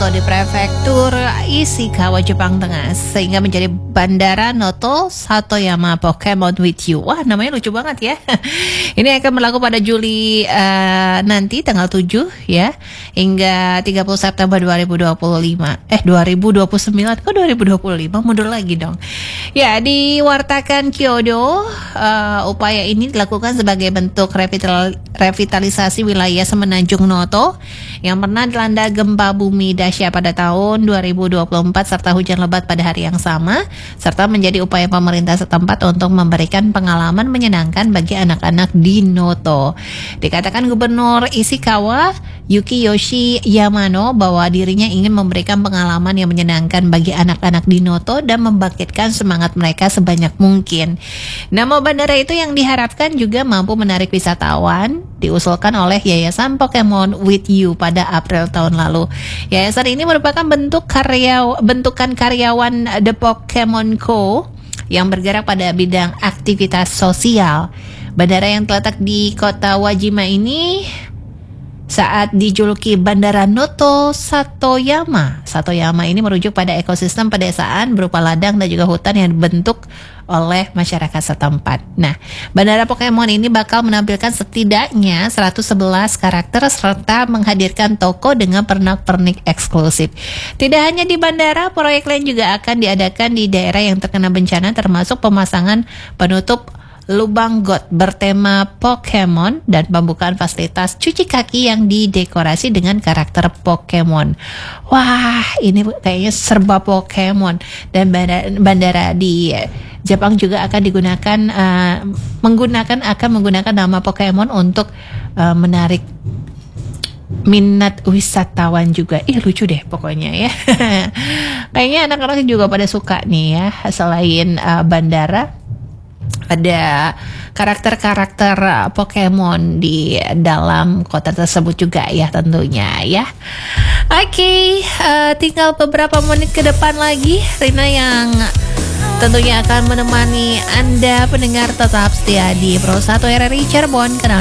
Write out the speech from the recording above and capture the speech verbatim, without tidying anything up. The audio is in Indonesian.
Noto di prefektur Ishikawa, Jepang Tengah, sehingga menjadi Bandara Noto Satoyama Pokemon with You. Wah, namanya lucu banget ya. Ini akan berlaku pada Juli uh, nanti tanggal tujuh ya, hingga tiga puluh September dua ribu dua puluh lima. Eh dua ribu dua puluh sembilan, kok dua ribu dua puluh lima? Mundur lagi dong. Ya, diwartakan Kyodo, uh, upaya ini dilakukan sebagai bentuk revital, revitalisasi wilayah Semenanjung Noto yang pernah dilanda gempa bumi dahsyat pada tahun dua ribu dua puluh empat serta hujan lebat pada hari yang sama, serta menjadi upaya pemerintah setempat untuk memberikan pengalaman menyenangkan bagi anak-anak di Noto. Dikatakan Gubernur Ishikawa Yukiyoshi Yamano bahwa dirinya ingin memberikan pengalaman yang menyenangkan bagi anak-anak di Noto dan membangkitkan semangat mereka sebanyak mungkin. Nama bandara itu yang diharapkan juga mampu menarik wisatawan, diusulkan oleh Yayasan Pokemon with You pada April tahun lalu. Yayasan ini merupakan bentuk karya bentukan karyawan The Pokemon Co yang bergerak pada bidang aktivitas sosial. Bandara yang terletak di kota Wajima ini saat dijuluki Bandara Noto Satoyama. Satoyama ini merujuk pada ekosistem pedesaan berupa ladang dan juga hutan yang dibentuk oleh masyarakat setempat. Nah, Bandara Pokemon ini bakal menampilkan setidaknya seratus sebelas karakter serta menghadirkan toko dengan pernak-pernik eksklusif. Tidak hanya di bandara, proyek lain juga akan diadakan di daerah yang terkena bencana, termasuk pemasangan penutup lubang got bertema Pokemon dan pembukaan fasilitas cuci kaki yang didekorasi dengan karakter Pokemon. Wah, ini kayaknya serba Pokemon. Dan bandara, bandara di Jepang juga akan digunakan uh, menggunakan akan menggunakan nama Pokemon untuk uh, menarik minat wisatawan juga. Ih, lucu deh pokoknya ya. Kayaknya anak-anak juga pada suka nih ya. Selain uh, bandara, ada karakter-karakter Pokemon di dalam kota tersebut juga ya tentunya ya. Oke, okay, uh, tinggal beberapa menit ke depan lagi Rina yang tentunya akan menemani Anda pendengar tetap setia di Pro satu R R I Cirebon. Kenal